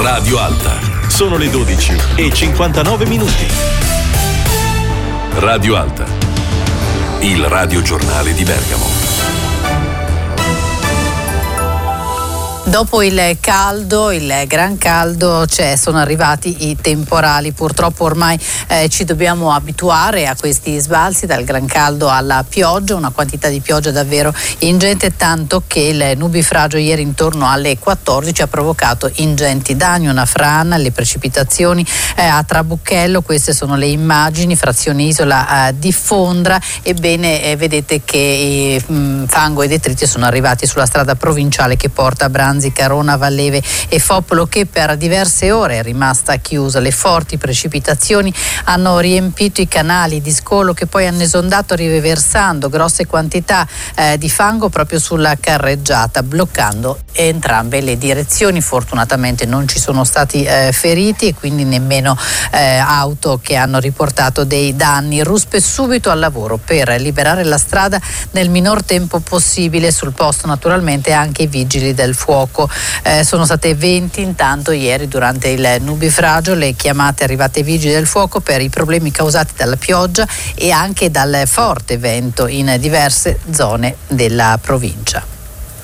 Radio Alta. Sono le 12:59. Radio Alta, il radiogiornale di Bergamo. Dopo il caldo, il gran caldo, sono arrivati i temporali. Purtroppo ormai ci dobbiamo abituare a questi sbalzi dal gran caldo alla pioggia, una quantità di pioggia davvero ingente, tanto che il nubifragio ieri intorno alle 14 ha provocato ingenti danni, una frana, le precipitazioni a Trabucchello. Queste sono le immagini, frazione isola di Fondra. Ebbene, vedete che fango e detriti sono arrivati sulla strada provinciale che porta a Branzi, Carona, Valleve e Foppolo, che per diverse ore è rimasta chiusa. Le forti precipitazioni hanno riempito i canali di scolo che poi hanno esondato riversando grosse quantità di fango proprio sulla carreggiata, bloccando entrambe le direzioni. Fortunatamente non ci sono stati feriti e quindi nemmeno auto che hanno riportato dei danni. Ruspe subito al lavoro per liberare la strada nel minor tempo possibile. Sul posto naturalmente anche i vigili del fuoco. Sono state 20 intanto ieri durante il nubifragio le chiamate arrivate ai vigili del fuoco per i problemi causati dalla pioggia e anche dal forte vento in diverse zone della provincia.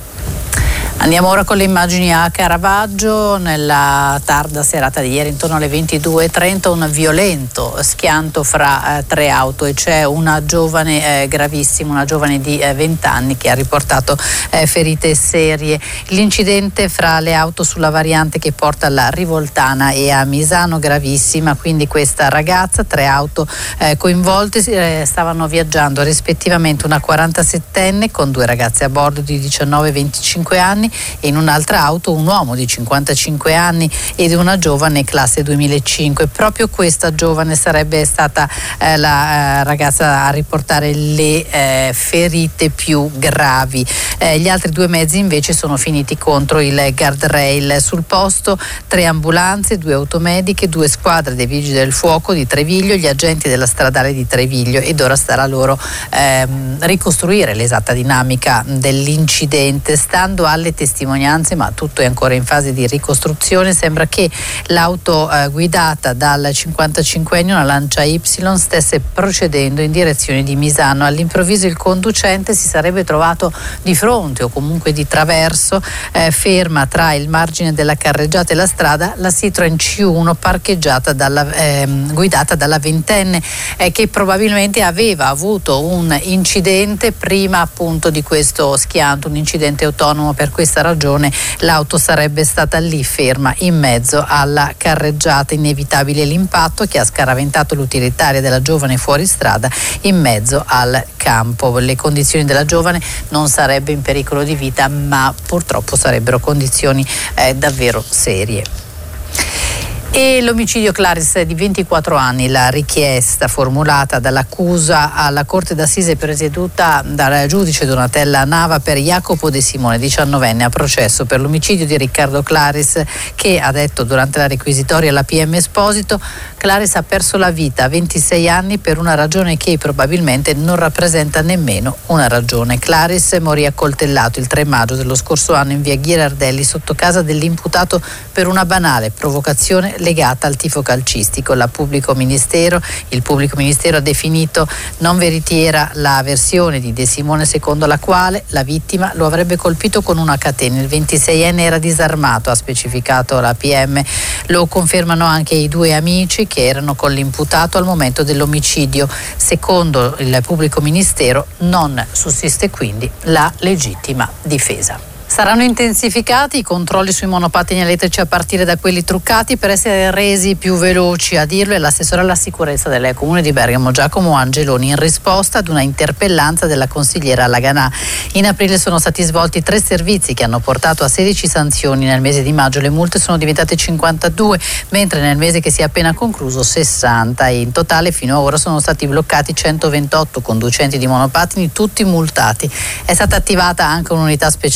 Andiamo ora con le immagini a Caravaggio. Nella tarda serata di ieri, intorno alle 22:30, un violento schianto fra tre auto e c'è una giovane gravissima, una giovane di 20 anni che ha riportato ferite serie. L'incidente fra le auto sulla variante che porta alla Rivoltana e a Misano, gravissima, quindi questa ragazza, tre auto coinvolte, stavano viaggiando rispettivamente una 47enne con due ragazze a bordo di 19 e 25 anni e in un'altra auto un uomo di 55 anni ed una giovane classe 2005. Proprio questa giovane sarebbe stata la ragazza a riportare le ferite più gravi. Gli altri due mezzi invece sono finiti contro il guardrail. Sul posto 3 ambulanze, 2 automediche, 2 squadre dei vigili del fuoco di Treviglio, gli agenti della stradale di Treviglio, ed ora starà loro ricostruire l'esatta dinamica dell'incidente. Stando alle testimonianze, ma tutto è ancora in fase di ricostruzione, sembra che l'auto guidata dal 55enne, una Lancia Y, stesse procedendo in direzione di Misano. All'improvviso il conducente si sarebbe trovato di fronte o comunque di traverso, ferma tra il margine della carreggiata e la strada, la Citroen C1 parcheggiata guidata dalla ventenne che probabilmente aveva avuto un incidente prima appunto di questo schianto, un incidente autonomo. Per questa ragione l'auto sarebbe stata lì ferma in mezzo alla carreggiata. Inevitabile l'impatto che ha scaraventato l'utilitaria della giovane fuori strada in mezzo al campo. Le condizioni della giovane non sarebbe in pericolo di vita, ma purtroppo sarebbero condizioni davvero serie. E l'omicidio Claris di 24 anni, la richiesta formulata dall'accusa alla Corte d'Assise presieduta dal giudice Donatella Nava per Jacopo De Simone, 19enne, a processo per l'omicidio di Riccardo Claris, che ha detto durante la requisitoria alla PM Esposito: Claris ha perso la vita a 26 anni per una ragione che probabilmente non rappresenta nemmeno una ragione. Claris morì accoltellato il 3 maggio dello scorso anno in via Ghirardelli sotto casa dell'imputato per una banale provocazione legata al tifo calcistico. Il pubblico ministero ha definito non veritiera la versione di De Simone secondo la quale la vittima lo avrebbe colpito con una catena. Il 26enne era disarmato, ha specificato la PM. Lo confermano anche i 2 amici che erano con l'imputato al momento dell'omicidio. Secondo il pubblico ministero non sussiste quindi la legittima difesa. Saranno intensificati i controlli sui monopattini elettrici a partire da quelli truccati per essere resi più veloci. A dirlo è l'assessore alla sicurezza del Comune di Bergamo Giacomo Angeloni, in risposta ad una interpellanza della consigliera Laganà. In aprile sono stati svolti 3 servizi che hanno portato a 16 sanzioni. Nel mese di maggio le multe sono diventate 52, mentre nel mese che si è appena concluso 60, e in totale fino ad ora sono stati bloccati 128 conducenti di monopattini, tutti multati. È stata attivata anche un'unità speciale in grado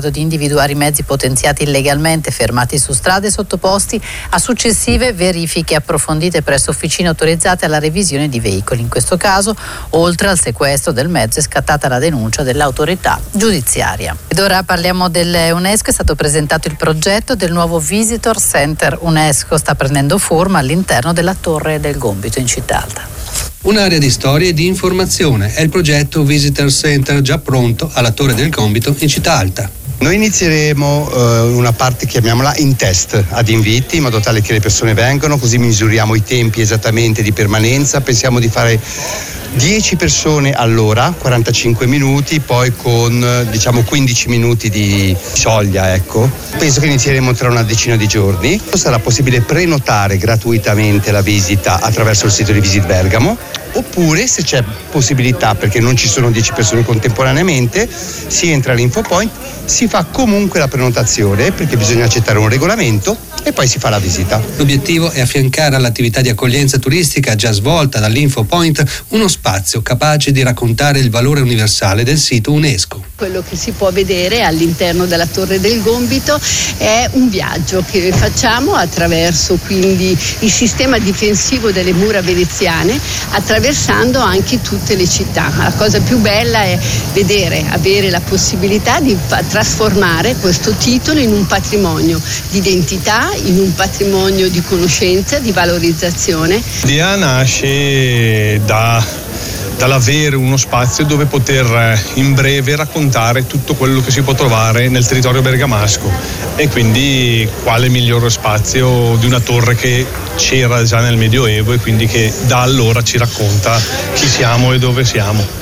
grado di individuare i mezzi potenziati illegalmente fermati su strade e sottoposti a successive verifiche approfondite presso officine autorizzate alla revisione di veicoli. In questo caso, oltre al sequestro del mezzo, è scattata la denuncia dell'autorità giudiziaria. Ed ora parliamo dell'UNESCO. È stato presentato il progetto del nuovo Visitor Center UNESCO, sta prendendo forma all'interno della Torre del Gòmbito in Città Alta. Un'area di storia e di informazione è il progetto Visitor Center, già pronto alla Torre del Gòmbito in Città Alta. Noi inizieremo una parte, chiamiamola in test, ad inviti, in modo tale che le persone vengano, così misuriamo i tempi esattamente di permanenza. Pensiamo di fare 10 persone all'ora, 45 minuti, poi con 15 minuti di soglia, ecco. Penso che inizieremo tra una decina di giorni. Sarà possibile prenotare gratuitamente la visita attraverso il sito di Visit Bergamo, oppure, se c'è possibilità, perché non ci sono 10 persone contemporaneamente, si entra all'infopoint, si fa comunque la prenotazione, perché bisogna accettare un regolamento, e poi si fa la visita. L'obiettivo è affiancare all'attività di accoglienza turistica già svolta dall'infopoint uno spazio capace di raccontare il valore universale del sito UNESCO. Quello che si può vedere all'interno della Torre del Gòmbito è un viaggio che facciamo attraverso quindi il sistema difensivo delle mura veneziane, attraversando anche tutte le città. La cosa più bella è avere la possibilità di trasformare questo titolo in un patrimonio di identità, in un patrimonio di conoscenza, di valorizzazione. L'idea nasce dall'avere uno spazio dove poter in breve raccontare tutto quello che si può trovare nel territorio bergamasco, e quindi quale migliore spazio di una torre che c'era già nel Medioevo e quindi che da allora ci racconta chi siamo e dove siamo.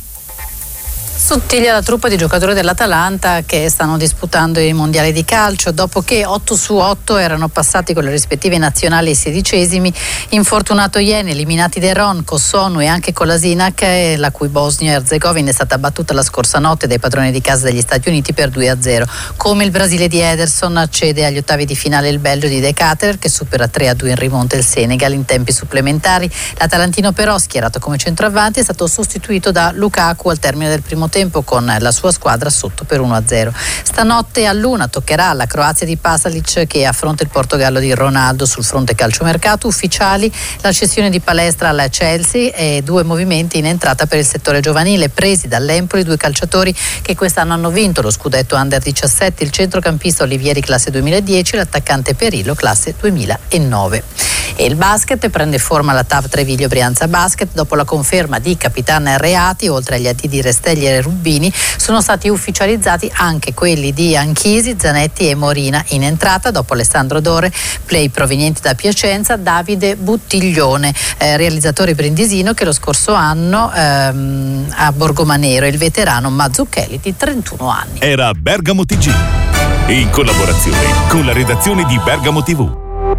Sottiglia la truppa di giocatori dell'Atalanta che stanno disputando i mondiali di calcio dopo che 8 su 8 erano passati con le rispettive nazionali ai 16esimi. Infortunato ieri, eliminati da Ron, Kossonu e anche Kolasinac, la cui Bosnia e Erzegovina è stata battuta la scorsa notte dai padroni di casa degli Stati Uniti per 2-0. Come il Brasile di Ederson, accede agli ottavi di finale il Belgio di De Ketelaere, che supera 3-2 in rimonta il Senegal in tempi supplementari. L'Atalantino però, schierato come centroavanti, è stato sostituito da Lukaku al termine del primo tempo con la sua squadra sotto per 1-0. Stanotte all'1 toccherà alla Croazia di Pasalic, che affronta il Portogallo di Ronaldo. Sul fronte calciomercato ufficiali la cessione di Palestra alla Chelsea e 2 movimenti in entrata per il settore giovanile presi dall'Empoli, 2 calciatori che quest'anno hanno vinto lo scudetto Under 17, il centrocampista Olivieri classe 2010 e l'attaccante Perillo classe 2009. E il basket prende forma la TAV Treviglio Brianza Basket dopo la conferma di Capitan Reati. Oltre agli addi di Restelli e Rubini sono stati ufficializzati anche quelli di Anchisi, Zanetti e Morina. In entrata, dopo Alessandro Dore, play proveniente da Piacenza, Davide Buttiglione, realizzatore brindisino che lo scorso anno a Borgomanero, il veterano Mazzucchelli di 31 anni. Era Bergamo TG, in collaborazione con la redazione di Bergamo TV.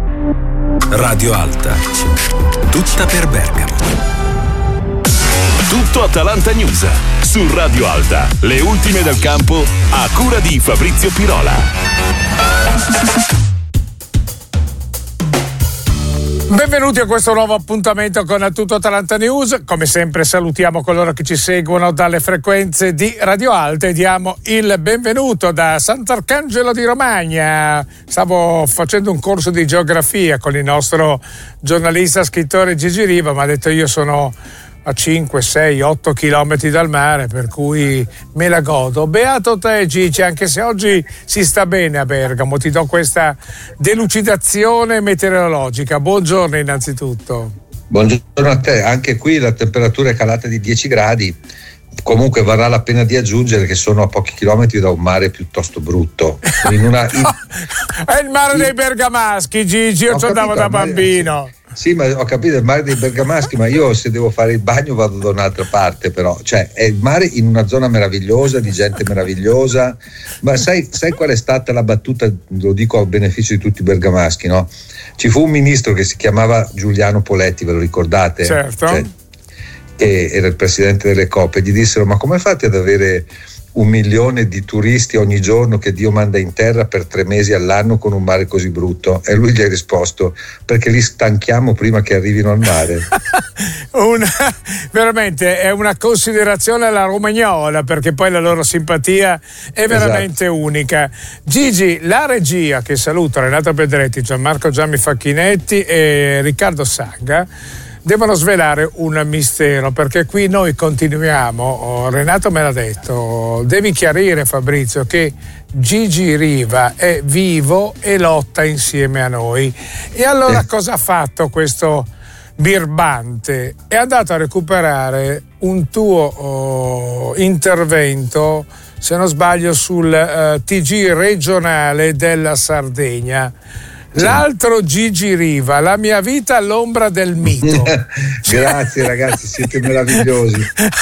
Radio Alta, tutta per Bergamo. Tutto Atalanta News su Radio Alta, le ultime dal campo a cura di Fabrizio Pirola. Benvenuti a questo nuovo appuntamento con Tutto Atalanta News. Come sempre salutiamo coloro che ci seguono dalle frequenze di Radio Alta e diamo il benvenuto da Sant'Arcangelo di Romagna. Stavo facendo un corso di geografia con il nostro giornalista scrittore Gigi Riva, ma ha detto io sono a 5, 6, 8 chilometri dal mare, per cui me la godo. Beato te Gigi, anche se oggi si sta bene a Bergamo, ti do questa delucidazione meteorologica. Buongiorno innanzitutto. Buongiorno a te, anche qui la temperatura è calata di 10 gradi, comunque varrà la pena di aggiungere che sono a pochi chilometri da un mare piuttosto brutto. È il mare dei bergamaschi, Gigi, io ci andavo da bambino. Sì, ma ho capito, il mare dei bergamaschi, ma io se devo fare il bagno vado da un'altra parte, però, cioè è il mare in una zona meravigliosa, di gente meravigliosa, ma sai qual è stata la battuta, lo dico a beneficio di tutti i bergamaschi, no? Ci fu un ministro che si chiamava Giuliano Poletti, ve lo ricordate? Certo. Che era il presidente delle COP, e gli dissero: ma come fate ad avere 1 milione di turisti ogni giorno che Dio manda in terra per 3 mesi all'anno con un mare così brutto? E lui gli ha risposto: perché li stanchiamo prima che arrivino al mare. Veramente è una considerazione alla romagnola, perché poi la loro simpatia è veramente unica. Gigi, la regia, che saluto, Renato Pedretti, Gianmarco Gianni Facchinetti e Riccardo Sanga, devono svelare un mistero, perché qui noi continuiamo, Renato me l'ha detto, devi chiarire, Fabrizio, che Gigi Riva è vivo e lotta insieme a noi. E allora cosa ha fatto questo birbante? È andato a recuperare un tuo intervento, se non sbaglio, sul TG regionale della Sardegna. L'altro Gigi Riva, la mia vita all'ombra del mito. Grazie ragazzi, siete meravigliosi.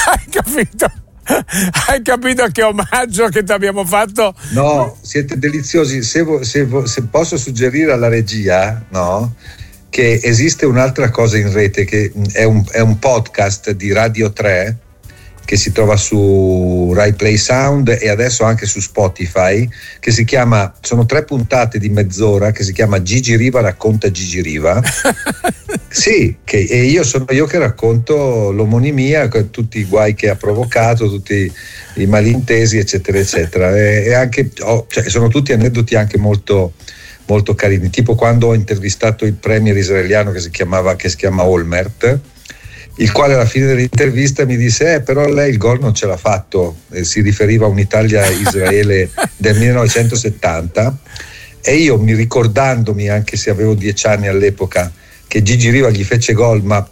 Hai capito che omaggio che ti abbiamo fatto? No, siete deliziosi. Se posso suggerire alla regia, no, che esiste un'altra cosa in rete, che è un podcast di Radio 3 che si trova su Rai Play Sound e adesso anche su Spotify, che si chiama, sono 3 puntate di mezz'ora, che si chiama Gigi Riva racconta Gigi Riva. Sì, e io sono io che racconto l'omonimia, tutti i guai che ha provocato, tutti i malintesi, eccetera eccetera, e anche cioè, sono tutti aneddoti anche molto molto carini, tipo quando ho intervistato il premier israeliano che si chiama Olmert, il quale alla fine dell'intervista mi disse però lei il gol non ce l'ha fatto, si riferiva a un'Italia-Israele del 1970, e io, ricordandomi, anche se avevo 10 anni all'epoca, che Gigi Riva gli fece gol ma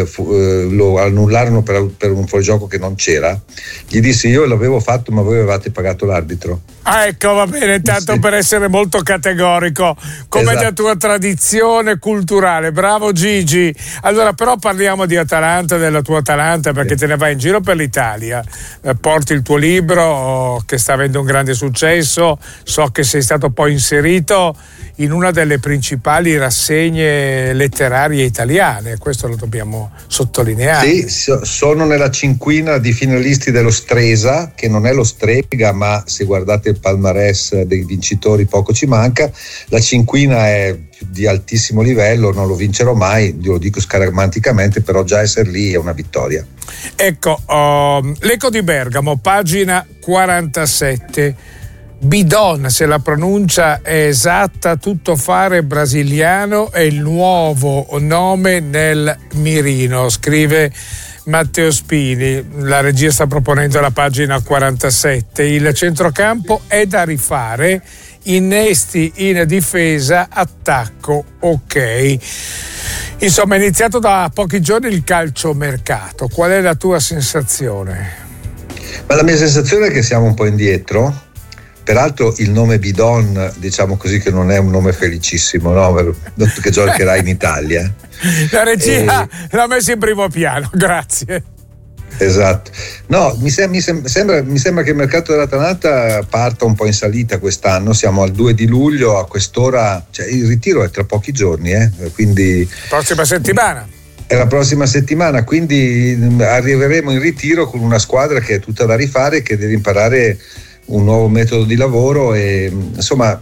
lo annullarono per un fuorigioco che non c'era, gli dissi io l'avevo fatto ma voi avevate pagato l'arbitro. Ecco, va bene, tanto sì, per essere molto categorico, come da tua tradizione culturale. Bravo Gigi. Allora, però parliamo di Atalanta, della tua Atalanta, perché te ne vai in giro per l'Italia, porti il tuo libro che sta avendo un grande successo, so che sei stato poi inserito in una delle principali rassegne letterarie italiane, questo lo dobbiamo sottolineare. Sì, sono nella 5ª di finalisti dello Stresa, che non è lo Strega, ma se guardate il palmarès dei vincitori poco ci manca. La 5ª è di altissimo livello, non lo vincerò mai, io lo dico scaramanticamente, però già essere lì è una vittoria. Ecco, l'Eco di Bergamo, pagina 47. Bidon, se la pronuncia è esatta, tuttofare brasiliano, è il nuovo nome nel mirino, scrive Matteo Spini. La regia sta proponendo la pagina 47. Il centrocampo è da rifare, innesti in difesa, attacco ok. Insomma, è iniziato da pochi giorni il calciomercato. Qual è la tua sensazione? Ma la mia sensazione è che siamo un po' indietro. Peraltro il nome Bidon, diciamo così, che non è un nome felicissimo, no? Che giocherà in Italia. La regia l'ha messo in primo piano, grazie. Esatto. No, mi sembra che il mercato dell'Atalanta parta un po' in salita quest'anno. Siamo al 2 di luglio, a quest'ora, cioè il ritiro è tra pochi giorni, quindi prossima settimana. È la prossima settimana, quindi arriveremo in ritiro con una squadra che è tutta da rifare, che deve imparare un nuovo metodo di lavoro e insomma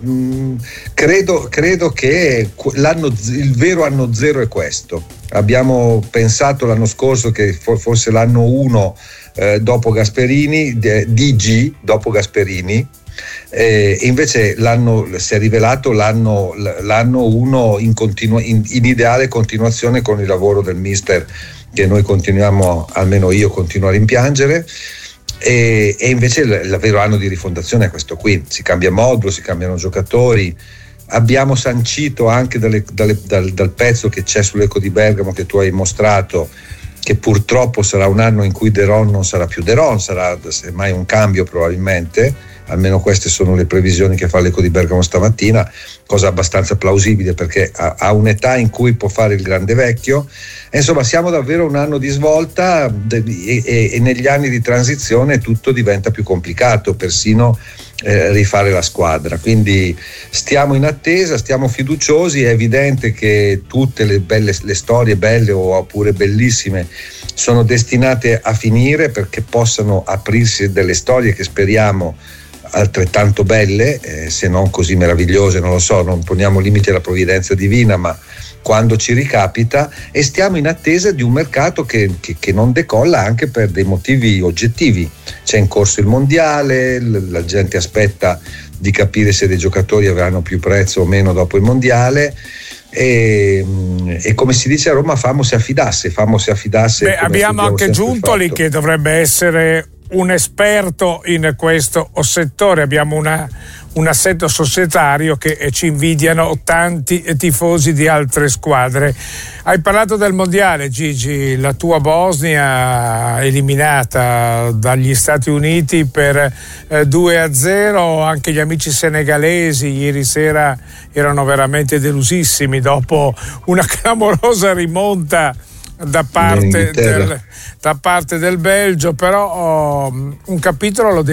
credo che il vero anno zero è questo. Abbiamo pensato l'anno scorso che fosse l'anno 1 dopo Gasperini, DG dopo Gasperini, e invece si è rivelato l'anno 1 in ideale continuazione con il lavoro del mister, che noi continuiamo, almeno io continuo a rimpiangere. E invece il vero anno di rifondazione è questo qui, si cambia modulo, si cambiano giocatori. Abbiamo sancito anche dal pezzo che c'è sull'Eco di Bergamo che tu hai mostrato, che purtroppo sarà un anno in cui Deron non sarà più Deron, sarà semmai un cambio probabilmente, almeno queste sono le previsioni che fa l'Eco di Bergamo stamattina, cosa abbastanza plausibile perché ha un'età in cui può fare il grande vecchio. E insomma siamo davvero un anno di svolta e negli anni di transizione tutto diventa più complicato, persino rifare la squadra. Quindi stiamo in attesa, stiamo fiduciosi. È evidente che tutte le storie belle oppure bellissime sono destinate a finire, perché possano aprirsi delle storie che speriamo altrettanto belle, se non così meravigliose, non lo so, non poniamo limiti alla provvidenza divina, ma quando ci ricapita. E stiamo in attesa di un mercato che non decolla, anche per dei motivi oggettivi. C'è in corso il mondiale, la gente aspetta di capire se dei giocatori avranno più prezzo o meno dopo il mondiale. E come si dice a Roma, famo se affidasse. Abbiamo anche Giuntoli, che dovrebbe essere un esperto in questo settore. Abbiamo un assetto societario che ci invidiano tanti tifosi di altre squadre. Hai parlato del mondiale, Gigi, la tua Bosnia eliminata dagli Stati Uniti per 2-0, anche gli amici senegalesi ieri sera erano veramente delusissimi dopo una clamorosa rimonta da parte del Belgio. Però un capitolo lo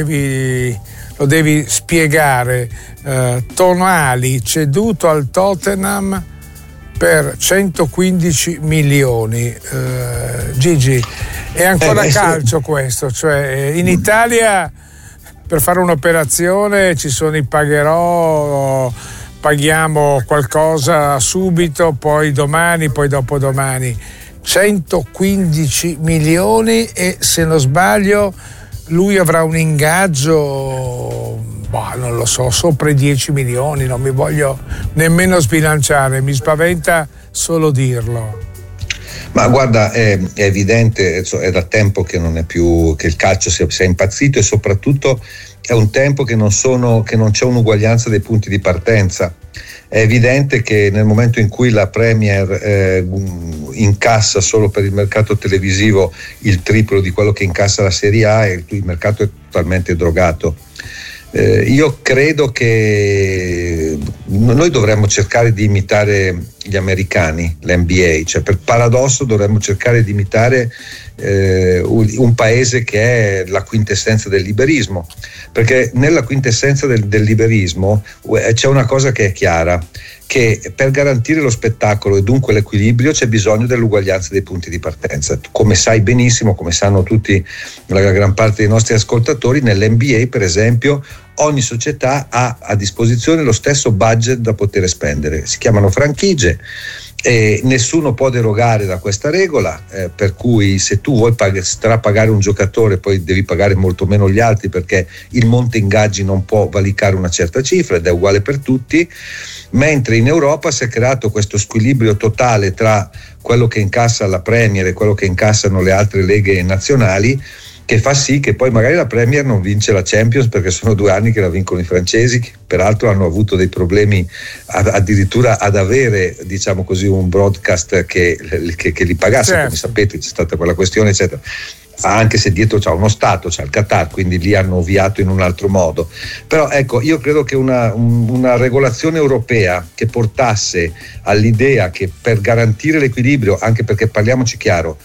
devi spiegare. Tonali ceduto al Tottenham per 115 milioni. Gigi, è ancora calcio questo? Cioè, in Italia per fare un'operazione ci sono i pagherò, paghiamo qualcosa subito, poi domani, poi dopodomani. 115 milioni e, se non sbaglio, lui avrà un ingaggio, non lo so, sopra i 10 milioni, non mi voglio nemmeno sbilanciare, mi spaventa solo dirlo. Ma guarda, è evidente, è da tempo che non è più, che il calcio sia impazzito, e soprattutto è un tempo che non c'è un'uguaglianza dei punti di partenza. È evidente che nel momento in cui la Premier incassa solo per il mercato televisivo il triplo di quello che incassa la Serie A, il mercato è totalmente drogato. Io credo che noi dovremmo cercare di imitare gli americani, l'NBA, cioè per paradosso dovremmo cercare di imitare un paese che è la quintessenza del liberismo, perché nella quintessenza del liberismo c'è una cosa che è chiara, che per garantire lo spettacolo e dunque l'equilibrio c'è bisogno dell'uguaglianza dei punti di partenza. Come sai benissimo, come sanno tutti, la gran parte dei nostri ascoltatori, nell'NBA per esempio ogni società ha a disposizione lo stesso budget da poter spendere, si chiamano franchigie, e nessuno può derogare da questa regola, per cui se tu vuoi strapagare un giocatore poi devi pagare molto meno gli altri, perché il monte ingaggi non può valicare una certa cifra ed è uguale per tutti. Mentre in Europa si è creato questo squilibrio totale tra quello che incassa la Premier e quello che incassano le altre leghe nazionali, che fa sì che poi magari la Premier non vince la Champions, perché sono 2 anni che la vincono i francesi, che peraltro hanno avuto dei problemi addirittura ad avere, diciamo così, un broadcast che li pagasse, certo. Come sapete c'è stata quella questione eccetera, anche se dietro c'è uno Stato, c'è il Qatar, quindi lì hanno ovviato in un altro modo. Però ecco, io credo che una regolazione europea che portasse all'idea che per garantire l'equilibrio, anche perché parliamoci chiaro,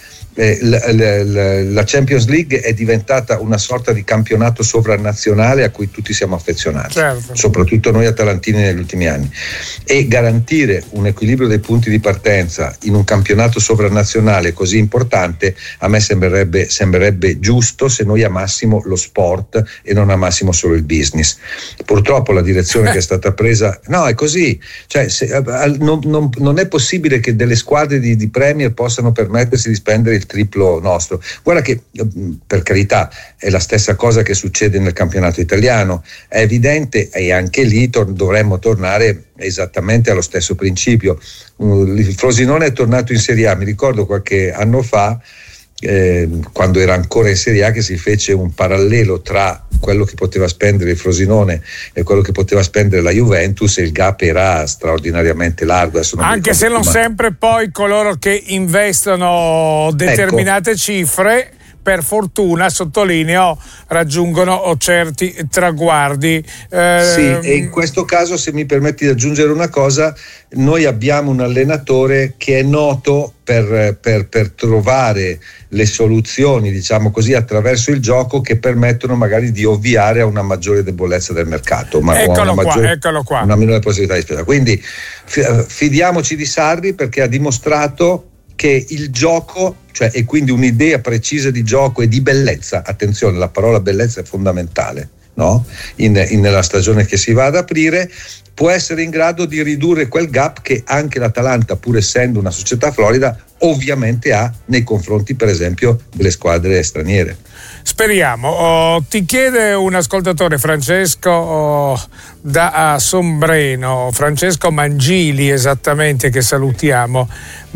la Champions League è diventata una sorta di campionato sovranazionale a cui tutti siamo affezionati, certo. Soprattutto noi atalantini negli ultimi anni, e garantire un equilibrio dei punti di partenza in un campionato sovranazionale così importante a me sembrerebbe giusto, se noi amassimo lo sport e non amassimo solo il business. Purtroppo la direzione che è stata presa è così, cioè non è possibile che delle squadre di Premier possano permettersi di spendere il triplo nostro. Guarda che, per carità, è la stessa cosa che succede nel campionato italiano, è evidente, e anche lì dovremmo tornare esattamente allo stesso principio. Il Frosinone è tornato in Serie A, mi ricordo qualche anno fa, quando era ancora in Serie A, che si fece un parallelo tra quello che poteva spendere il Frosinone e quello che poteva spendere la Juventus, e il gap era straordinariamente largo. Anche se non sempre poi coloro che investono determinate cifre per fortuna, sottolineo, raggiungono certi traguardi. Sì, e in questo caso, se mi permetti di aggiungere una cosa, noi abbiamo un allenatore che è noto per trovare le soluzioni, diciamo così, attraverso il gioco che permettono magari di ovviare a una maggiore debolezza del mercato, ma eccolo qua. Una minore possibilità di spesa. Quindi fidiamoci di Sarri, perché ha dimostrato che il gioco, cioè, e quindi un'idea precisa di gioco e di bellezza, attenzione, la parola bellezza è fondamentale, no? Nella stagione che si va ad aprire, può essere in grado di ridurre quel gap che anche l'Atalanta, pur essendo una società florida, ovviamente ha nei confronti, per esempio, delle squadre straniere. Speriamo. Ti chiede un ascoltatore, Francesco da Sombreno, Francesco Mangili esattamente, che salutiamo,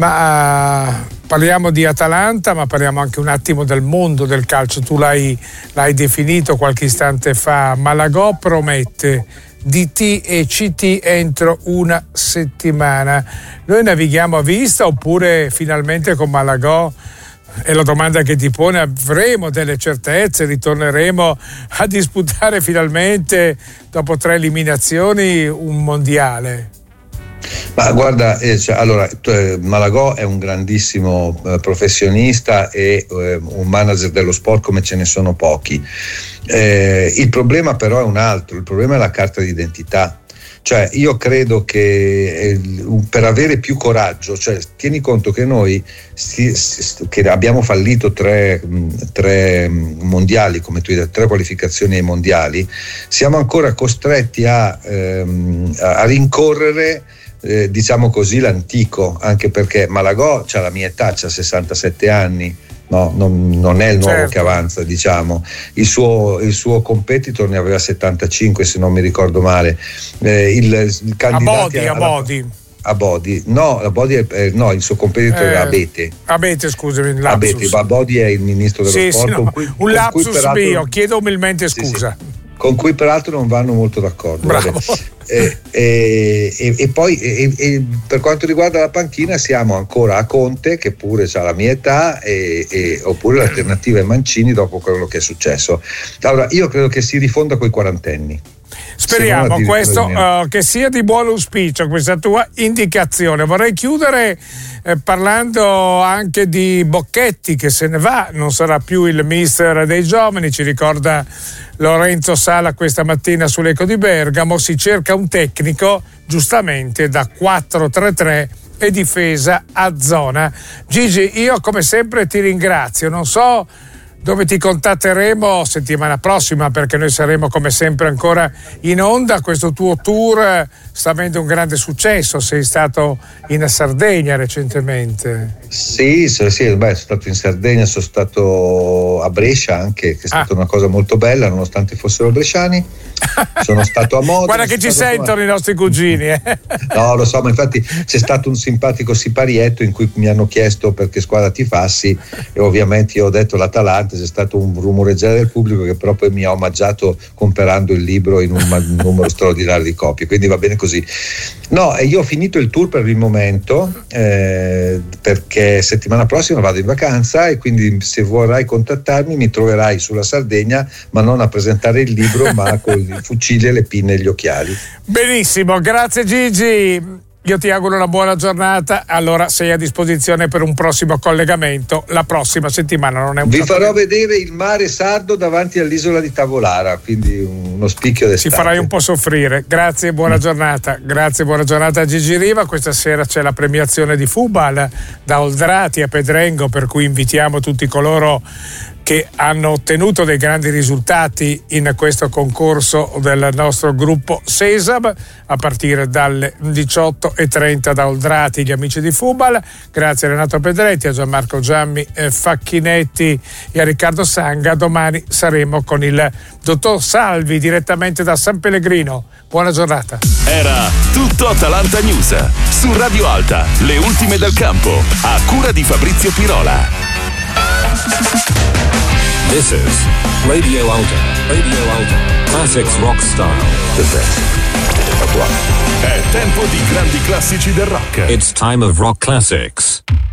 ma parliamo di Atalanta, ma parliamo anche un attimo del mondo del calcio. Tu l'hai definito qualche istante fa. Malagò promette DT e CT entro una settimana. Noi navighiamo a vista oppure finalmente con Malagò, è la domanda che ti pone, avremo delle certezze, ritorneremo a disputare finalmente dopo 3 eliminazioni un mondiale? Ma guarda, allora Malagò è un grandissimo professionista e un manager dello sport come ce ne sono pochi. Il problema però è un altro, il problema è la carta d'identità. Cioè, io credo che per avere più coraggio, cioè, tieni conto che noi che abbiamo fallito 3 mondiali, come tu hai detto, 3 qualificazioni ai mondiali, siamo ancora costretti a rincorrere diciamo così l'antico, anche perché Malagò c'ha la mia età, c'ha 67 anni. No, non è il nuovo, certo, che avanza, diciamo. Il suo competitor ne aveva 75, se non mi ricordo male. Il candidato Abodi. No, il suo competitor era Abete. Abete, scusami, lapsus. Abodi è il ministro dello sport. Sì, no, un lapsus mio, chiedo umilmente scusa. Sì. Con cui peraltro non vanno molto d'accordo. Bravo. E poi per quanto riguarda la panchina siamo ancora a Conte, che pure ha la mia età, oppure l'alternativa è Mancini dopo quello che è successo. Allora io credo che si rifonda coi quarantenni. Speriamo questo che sia di buon auspicio questa tua indicazione. Vorrei chiudere parlando anche di Bocchetti, che se ne va, non sarà più il mister dei giovani, ci ricorda Lorenzo Sala questa mattina sull'Eco di Bergamo. Si cerca un tecnico giustamente da 4-3-3 e difesa a zona. Gigi, io come sempre ti ringrazio, non so dove ti contatteremo settimana prossima, perché noi saremo come sempre ancora in onda. Questo tuo tour sta avendo un grande successo, sei stato in Sardegna recentemente. Sì, sono stato in Sardegna, sono stato a Brescia anche, che è stata una cosa molto bella nonostante fossero bresciani. Sono stato a Modena. Guarda che ci sentono i nostri cugini. No, lo so, ma infatti c'è stato un simpatico siparietto in cui mi hanno chiesto per che squadra tifassi e ovviamente io ho detto l'Atalanta. C'è stato un rumoreggiare del pubblico che però poi mi ha omaggiato comprando il libro in un numero straordinario di copie, quindi va bene così. No, io ho finito il tour per il momento, perché settimana prossima vado in vacanza e quindi se vorrai contattarmi mi troverai sulla Sardegna, ma non a presentare il libro ma con il fucile, le pinne e gli occhiali. Benissimo, grazie Gigi. Io ti auguro una buona giornata, allora sei a disposizione per un prossimo collegamento la prossima settimana. Non è un Vi farò vedere il mare sardo davanti all'isola di Tavolara, quindi uno spicchio d'estate. Ci farai un po' soffrire. Grazie e buona giornata. Grazie, buona giornata a Gigi Riva. Questa sera c'è la premiazione di Fubal da Oldrati a Pedrengo, per cui invitiamo tutti coloro che hanno ottenuto dei grandi risultati in questo concorso del nostro gruppo Sesam a partire dalle 18:30 da Oldrati, gli amici di Fubal. Grazie a Renato Pedretti, a Gianmarco Giammi, Facchinetti e a Riccardo Sanga. Domani saremo con il dottor Salvi direttamente da San Pellegrino. Buona giornata. Era tutto Atalanta News su Radio Alta, le ultime del campo, a cura di Fabrizio Pirola. This is Radio Alta. Radio Alta. Classics rock style. The best of rock. È tempo di grandi classici del rock. It's time of rock classics.